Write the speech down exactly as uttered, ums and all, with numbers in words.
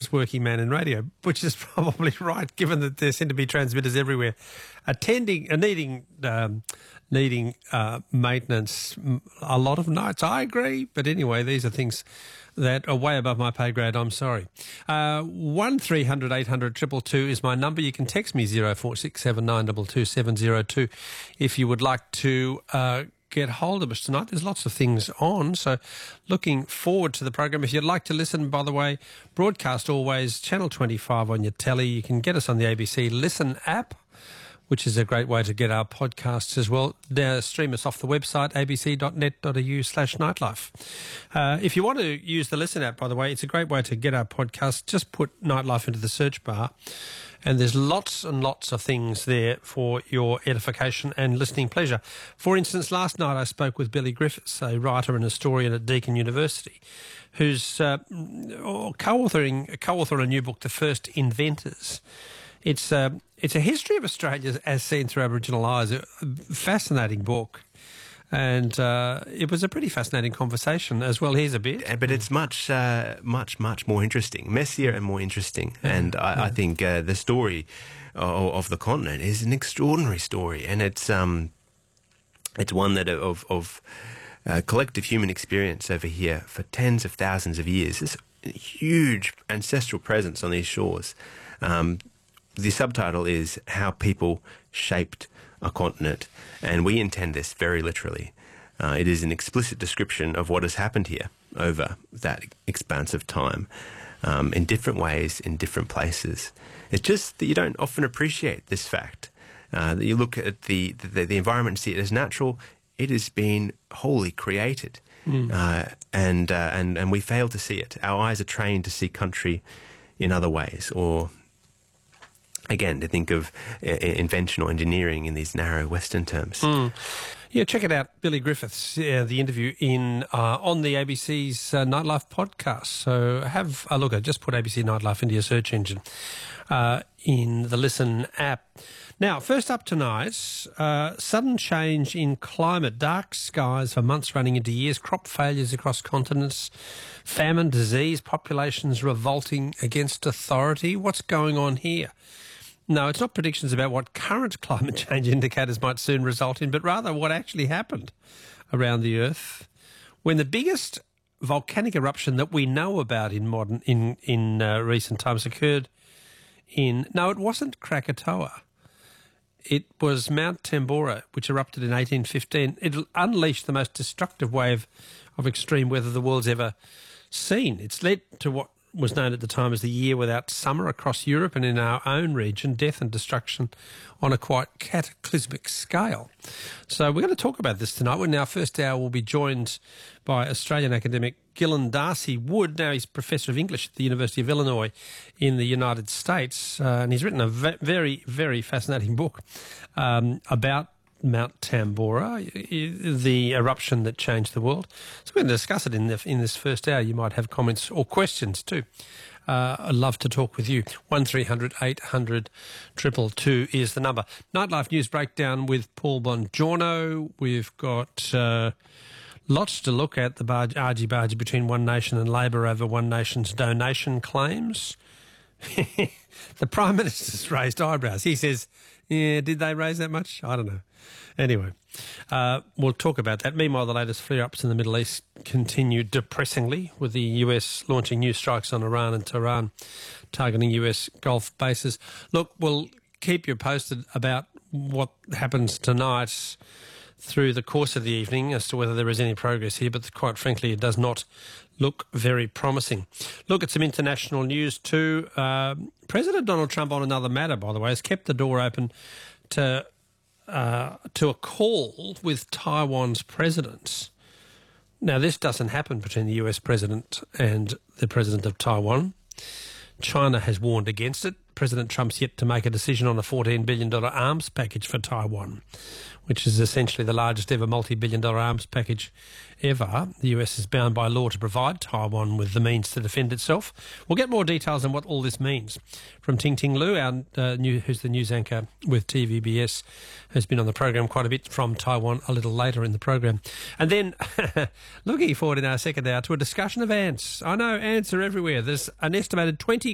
hardest working man in radio, which is probably right, given that there seem to be transmitters everywhere. Attending, uh, needing, um, needing uh, maintenance a lot of nights. I agree, but anyway, these are things that are way above my pay grade. I'm sorry. Uh, one three hundred eight hundred two two two is my number. You can text me zero four six seven nine two two seven zero two if you would like to uh, get hold of us tonight. There's lots of things on, so looking forward to the program. If you'd like to listen, by the way, broadcast always, Channel twenty-five on your telly. You can get us on the A B C Listen app, which is a great way to get our podcasts as well. Uh, stream us off the website, abc.net.au slash nightlife. Uh, if you want to use the Listen app, by the way, it's a great way to get our podcast. Just put Nightlife into the search bar, and there's lots and lots of things there for your edification and listening pleasure. For instance, last night I spoke with Billy Griffiths, a writer and historian at Deakin University, who's uh, co-authoring, co-authoring a new book, The First Inventors. It's uh, it's a history of Australia as seen through Aboriginal eyes. A fascinating book. And uh, it was a pretty fascinating conversation as well. Here's a bit. Yeah, but it's much, uh, much, much more interesting, messier and more interesting. Yeah. And I, yeah. I think uh, the story of, of the continent is an extraordinary story. And it's um, it's one that of, of uh, collective human experience over here for tens of thousands of years. This huge ancestral presence on these shores. Um, The subtitle is How People Shaped a Continent, and we intend this very literally. Uh, it is an explicit description of what has happened here over that expanse of time, um, in different ways, in different places. It's just that you don't often appreciate this fact. Uh, that you look at the, the, the environment and see it as natural. It has been wholly created, mm. uh, and, uh, and, and we fail to see it. Our eyes are trained to see country in other ways, or again, to think of uh, invention or engineering in these narrow Western terms. Mm. Yeah, check it out, Billy Griffiths, uh, the interview in uh, on the A B C's uh, Nightlife podcast. So have a look at it. Just put A B C Nightlife into your search engine uh, in the Listen app. Now, first up tonight, uh, sudden change in climate, dark skies for months running into years, crop failures across continents, famine, disease, populations revolting against authority. What's going on here? No, it's not predictions about what current climate change indicators might soon result in, but rather what actually happened around the Earth when the biggest volcanic eruption that we know about in modern in in uh, recent times occurred in. No, it wasn't Krakatoa. It was Mount Tambora, which erupted in eighteen fifteen. It unleashed the most destructive wave of extreme weather the world's ever seen. It's led to what was known at the time as the year without summer across Europe and in our own region, death and destruction on a quite cataclysmic scale. So we're going to talk about this tonight. In our first hour, we'll be joined by Australian academic Gillen Darcy-Wood. Now, he's Professor of English at the University of Illinois in the United States, uh, and he's written a ve- very, very fascinating book um, about Mount Tambora, the eruption that changed the world. So we're going to discuss it in, the, in this first hour. You might have comments or questions too. Uh, I'd love to talk with you. one three hundred eight hundred two two two is the number. Nightlife News Breakdown with Paul Bongiorno. We've got uh, lots to look at, the barge, argy-bargy between One Nation and Labor over One Nation's donation claims. The Prime Minister's raised eyebrows. He says, yeah, did they raise that much? I don't know. Anyway, uh, we'll talk about that. Meanwhile, the latest flare-ups in the Middle East continue depressingly, with the U S launching new strikes on Iran and Tehran, targeting U S Gulf bases. Look, we'll keep you posted about what happens tonight through the course of the evening as to whether there is any progress here, but quite frankly, it does not look very promising. Look at some international news too. Uh, President Donald Trump, on another matter, by the way, has kept the door open to uh, to a call with Taiwan's president. Now, this doesn't happen between the U S president and the president of Taiwan. China has warned against it. President Trump's yet to make a decision on a fourteen billion dollars arms package for Taiwan, which is essentially the largest ever multi-billion dollar arms package ever. The U S is bound by law to provide Taiwan with the means to defend itself. We'll get more details on what all this means from Ting Ting Lu, our, uh, new, who's the news anchor with T V B S, who's been on the program quite a bit from Taiwan a little later in the program. And then looking forward in our second hour to a discussion of ants. I know ants are everywhere. There's an estimated twenty